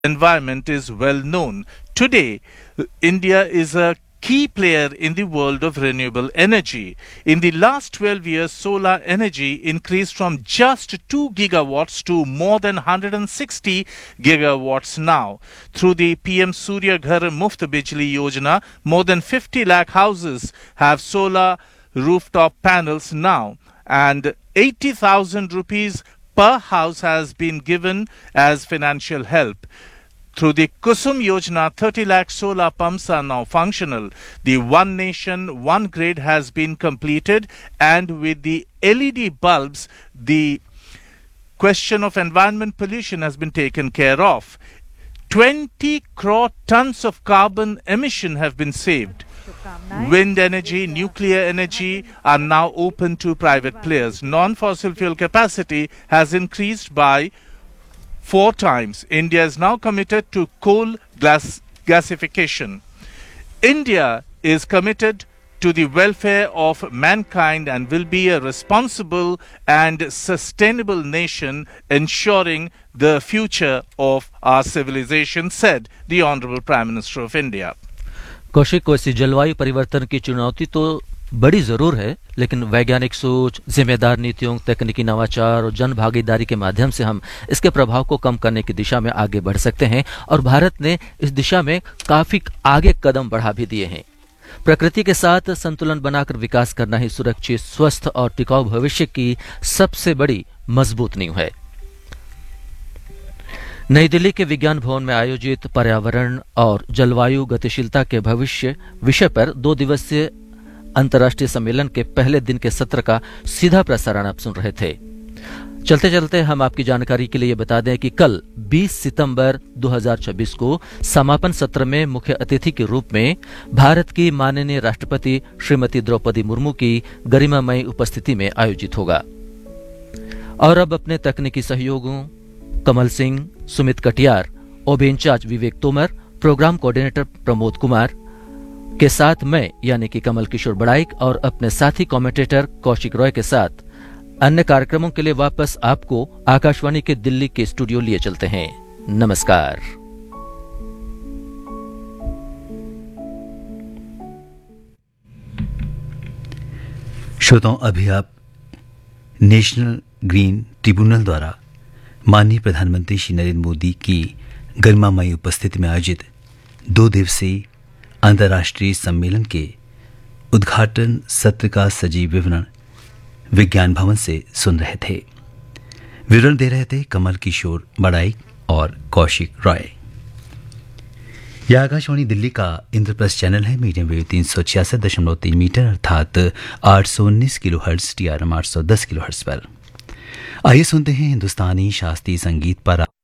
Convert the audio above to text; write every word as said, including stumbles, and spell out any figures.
environment is well known. Today, India is a key player in the world of renewable energy. In the last twelve years, solar energy increased from just two gigawatts to more than one hundred sixty gigawatts now. Through the P M Surya Ghar Muft Bijli Yojana, more than fifty lakh houses have solar rooftop panels now, and eighty thousand rupees per house has been given as financial help. Through the Kusum Yojana, thirty lakh solar pumps are now functional. The One Nation, One Grid has been completed, and with the L E D bulbs, the question of environment pollution has been taken care of. twenty crore tons of carbon emission have been saved. Wind energy, nuclear energy are now open to private players. Non-fossil fuel capacity has increased by four times. India is now committed to coal gas gasification. India is committed to the welfare of mankind and will be a responsible and sustainable nation, ensuring the future of our civilization, said the Honorable Prime Minister of India. Kaushik, वैसी जलवायु परिवर्तन की चुनौती तो बड़ी जरूर है, लेकिन वैज्ञानिक सोच, जिम्मेदार नीतियों, तकनीकी नवाचार और जन भागीदारी के माध्यम से हम इसके प्रभाव को कम करने की दिशा में आगे बढ़ सकते हैं, और भारत ने इस दिशा में काफी आगे कदम बढ़ा भी दिए हैं। प्रकृति के साथ संतुलन बनाकर विकास करना ही सुरक्षित, स्वस्थ और टिकाऊ भविष्य की सबसे बड़ी मजबूत नींव है। नई दिल्ली के विज्ञान भवन में आयोजित पर्यावरण और जलवायु गतिशीलता के भविष्य विषय पर दो दिवसीय अंतर्राष्ट्रीय सम्मेलन के पहले दिन के सत्र का सीधा प्रसारण आप सुन रहे थे। चलते चलते हम आपकी जानकारी के लिए बता दें कि कल बीस सितंबर दो हज़ार छब्बीस को समापन सत्र में मुख्य अतिथि के रूप में भारत की माननीय राष्ट्रपति श्रीमती द्रौपदी मुर्मू की गरिमामयी उपस्थिति में आयोजित होगा। और अब अपने तकनीकी सहयोगों कमल सिंह, सुमित कटियार, ओबे इंचार्ज विवेक तोमर, प्रोग्राम कोऑर्डिनेटर प्रमोद कुमार के साथ मैं यानी कि कमल किशोर बड़ाइक और अपने साथी कमेंटेटर कौशिक रॉय के साथ अन्य कार्यक्रमों के लिए वापस आपको आकाशवाणी के दिल्ली के स्टूडियो लिए चलते हैं। नमस्कार। श्रोताओं, अभी आप नेशनल ग्रीन ट्रिब्यूनल द्वारा माननीय प्रधानमंत्री श्री नरेंद्र मोदी की गरिमामयी उपस्थिति में आयोजित दो दिवसीय अंतर्राष्ट्रीय सम्मेलन के उद्घाटन सत्र का सजीव विवरण विज्ञान भवन से सुन रहे थे। विवरण दे रहे थे कमल किशोर बड़ाइक और कौशिक रॉय। यह आकाशवाणी दिल्ली का इंद्रप्रस्थ चैनल है। मीडियम वेव तीन सौ छियासठ दशमलव तीन मीटर अर्थात आठ सौ उन्नीस kilo hertz T R M आठ सौ दस किलो हर्ट्ज पर। आइए सुनते हैं हिंदुस्तानी शास्त्रीय संगीत पर